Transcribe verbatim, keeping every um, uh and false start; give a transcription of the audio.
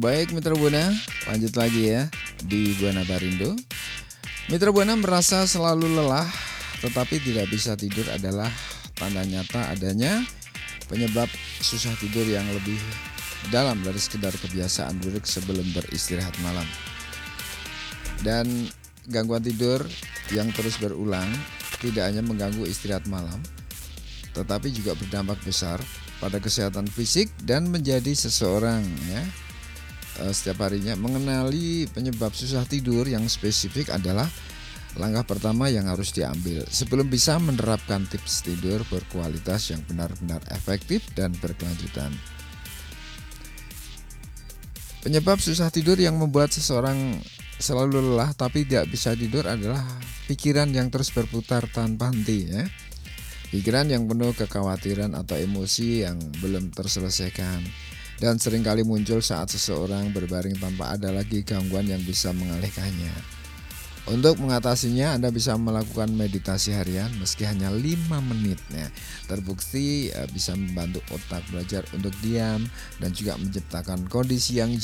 Baik Mitra Buana, lanjut lagi ya di Buana Barindo. Mitra Buana merasa selalu lelah tetapi tidak bisa tidur adalah tanda nyata adanya penyebab susah tidur yang lebih dalam dari sekedar kebiasaan buruk sebelum beristirahat malam. Dan gangguan tidur yang terus berulang tidak hanya mengganggu istirahat malam, tetapi juga berdampak besar pada kesehatan fisik dan menjadi seseorang ya setiap harinya. Mengenali penyebab susah tidur yang spesifik adalah langkah pertama yang harus diambil sebelum bisa menerapkan tips tidur berkualitas yang benar-benar efektif dan berkelanjutan. Penyebab susah tidur yang membuat seseorang selalu lelah tapi tidak bisa tidur adalah pikiran yang terus berputar tanpa henti ya. Pikiran yang penuh kekhawatiran atau emosi yang belum terselesaikan dan seringkali muncul saat seseorang berbaring tanpa ada lagi gangguan yang bisa mengalihkannya. Untuk mengatasinya, Anda bisa melakukan meditasi harian meski hanya lima menit. Nah, terbukti bisa membantu otak belajar untuk diam dan juga menciptakan kondisi yang